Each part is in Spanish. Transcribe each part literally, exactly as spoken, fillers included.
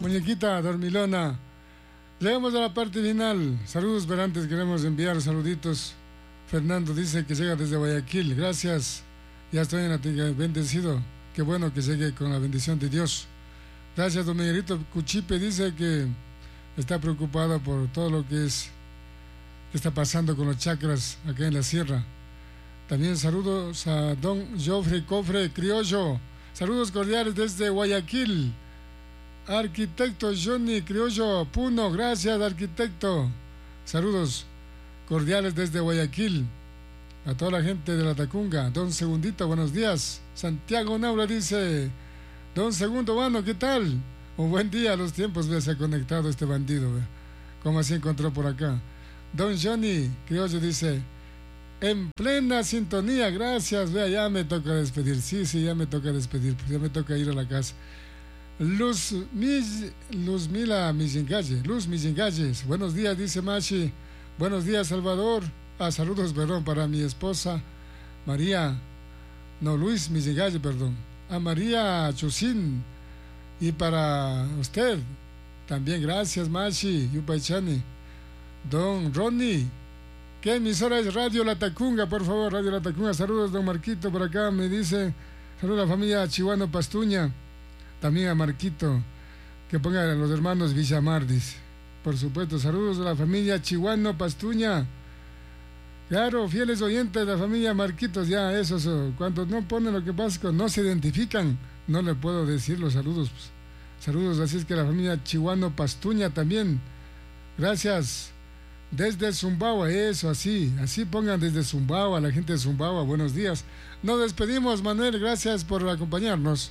muñequita dormilona. Llegamos a la parte final. Saludos, pero antes queremos enviar saluditos. Fernando dice que llega desde Guayaquil. Gracias. Ya estoy en la bendecido. Qué bueno que llegue con la bendición de Dios. Gracias, don Miguelito Cuchipe. Dice que está preocupado por todo lo que es que está pasando con los chakras acá en la sierra. También saludos a don Joffre Cofre Criollo. Saludos cordiales desde Guayaquil. Arquitecto Johnny Criollo Puno, gracias, arquitecto. Saludos cordiales desde Guayaquil. A toda la gente de la Tacunga. Don Segundito, buenos días. Santiago Naura dice: Don Segundo, bueno, ¿qué tal? Un buen día, a los tiempos, ve, se ha conectado este bandido, ve. ¿Cómo así encontró por acá? Don Johnny Criollo dice: en plena sintonía, gracias, vea, ya me toca despedir. Sí, sí, ya me toca despedir, pues ya me toca ir a la casa. Luz, mis, Luz Mila Mizingalle, Luz Mizingalles, buenos días, dice Machi. Buenos días, Salvador. Ah, saludos, perdón, para mi esposa María, no, Luis Mizingalle, perdón. A María Chusín. Y para usted también, gracias, Machi, Yupaychani. Don Ronnie. ¿Qué emisora es? Radio La Tacunga, por favor, Radio La Tacunga. Saludos, don Marquito, por acá me dice. Saludos a la familia Chihuano Pastuña. También a Marquito, que ponga a los hermanos Villamar, dice. Por supuesto, saludos a la familia Chihuano Pastuña. Claro, fieles oyentes de la familia Marquitos, ya esos, cuando no ponen lo que pasa, no se identifican, no le puedo decir los saludos. Pues. Saludos, así es que la familia Chihuano Pastuña también. Gracias. Desde Zumbagua, eso, así, así pongan desde Zumbagua, la gente de Zumbagua, buenos días. Nos despedimos, Manuel, gracias por acompañarnos.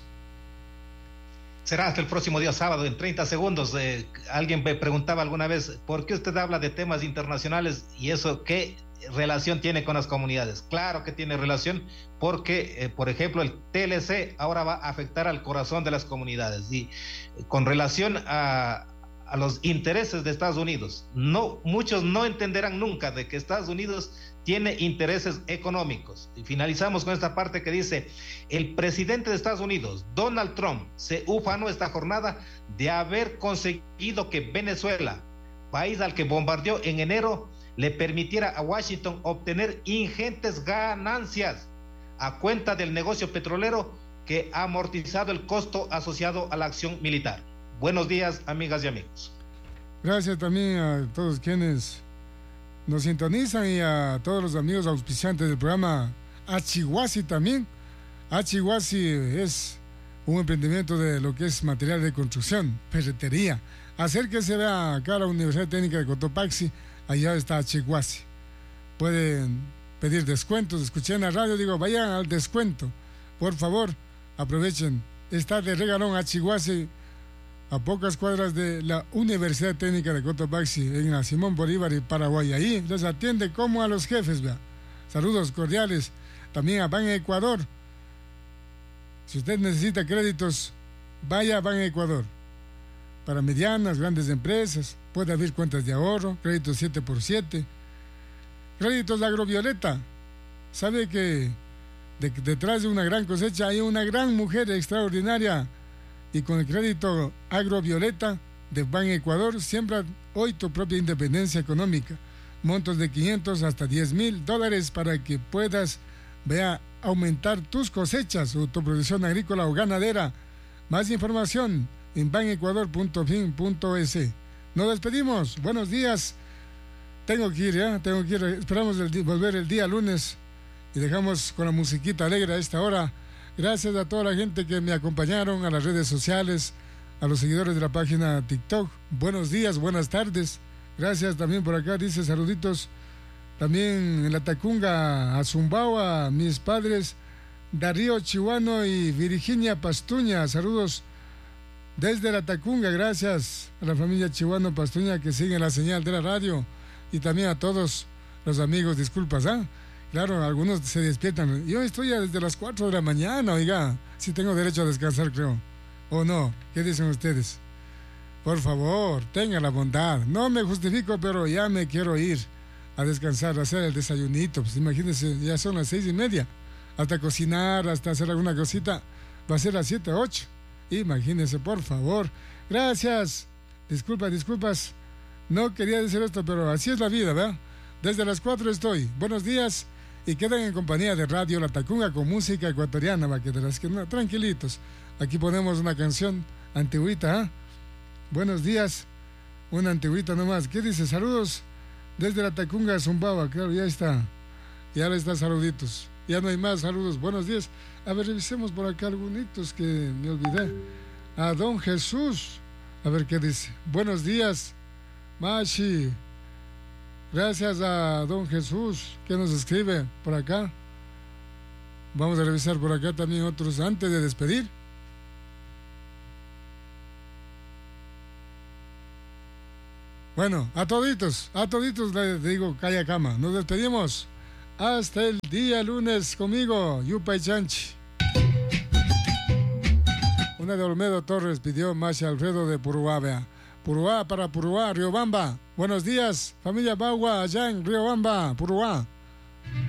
Será hasta el próximo día sábado, en treinta segundos. Eh, alguien me preguntaba alguna vez, ¿por qué usted habla de temas internacionales y eso qué relación tiene con las comunidades? Claro que tiene relación, porque, eh, por ejemplo, el T L C ahora va a afectar al corazón de las comunidades. Y eh, con relación a... a los intereses de Estados Unidos. No, muchos no entenderán nunca de que Estados Unidos tiene intereses económicos. Y finalizamos con esta parte que dice: el presidente de Estados Unidos, Donald Trump, se ufanó esta jornada de haber conseguido que Venezuela, país al que bombardeó en enero, le permitiera a Washington obtener ingentes ganancias a cuenta del negocio petrolero que ha amortizado el costo asociado a la acción militar. Buenos días, amigas y amigos. Gracias también a todos quienes nos sintonizan y a todos los amigos auspiciantes del programa. Achihuasi también. Achihuasi es un emprendimiento de lo que es material de construcción, ferretería. Acérquese acá a la Universidad Técnica de Cotopaxi, allá está Achihuasi. Pueden pedir descuentos, escuchen la radio, digo, vayan al descuento. Por favor, aprovechen. Está de regalón Achihuasi, a pocas cuadras de la Universidad Técnica de Cotopaxi, en la Simón Bolívar y Paraguay. Ahí les atiende como a los jefes, ¿vea? Saludos cordiales. También a Ban Ecuador. Si usted necesita créditos, vaya a Ban Ecuador. Para medianas, grandes empresas, puede abrir cuentas de ahorro, créditos siete por siete. Créditos de Agrovioleta. ¿Sabe que de, detrás de una gran cosecha hay una gran mujer extraordinaria? Y con el crédito Agrovioleta de Ban Ecuador, siembra hoy tu propia independencia económica. Montos de quinientos hasta diez mil dólares para que puedas, vea, aumentar tus cosechas o tu producción agrícola o ganadera. Más información en ban ecuador punto fin punto es. Nos despedimos. Buenos días. Tengo que ir, ¿ya? Tengo que ir. Esperamos el, volver el día lunes y dejamos con la musiquita alegre a esta hora. Gracias a toda la gente que me acompañaron, a las redes sociales, a los seguidores de la página TikTok. Buenos días, buenas tardes. Gracias también por acá, dice saluditos. También en la Tacunga, a Zumbagua, mis padres, Darío Chihuano y Virginia Pastuña. Saludos desde la Tacunga, gracias a la familia Chihuano Pastuña que sigue la señal de la radio. Y también a todos los amigos, disculpas, ¿ah? ¿eh? Claro, algunos se despiertan. Yo estoy ya desde las cuatro de la mañana, oiga. Sí tengo derecho a descansar, creo. ¿O no? ¿Qué dicen ustedes? Por favor, tenga la bondad. No me justifico, pero ya me quiero ir a descansar, a hacer el desayunito. Pues imagínense, ya son las seis y media. Hasta cocinar, hasta hacer alguna cosita, va a ser las siete, ocho. Imagínense, por favor. Gracias. Disculpa, disculpas. No quería decir esto, pero así es la vida, ¿verdad? Desde las cuatro estoy. Buenos días. Y quedan en compañía de Radio La Tacunga con música ecuatoriana, va, que de las que no, tranquilitos. Aquí ponemos una canción antigüita, ¿eh? Buenos días. Una antigüita nomás. ¿Qué dice? Saludos desde La Tacunga, Zumbaba. Claro, ya está. Ya le está saluditos. Ya no hay más saludos. Buenos días. A ver, revisemos por acá algunos que me olvidé. A Don Jesús. A ver qué dice. Buenos días, Machi. Gracias a Don Jesús que nos escribe por acá. Vamos a revisar por acá también otros antes de despedir. Bueno, a toditos, a toditos les digo calla cama. Nos despedimos. Hasta el día lunes conmigo, Yupay Chanchi. Una de Olmedo Torres pidió Masha Alfredo de Puruá, vea. Puruá para Puruá, Riobamba. Buenos días, familia Bagua, allá en Riobamba, Puruá.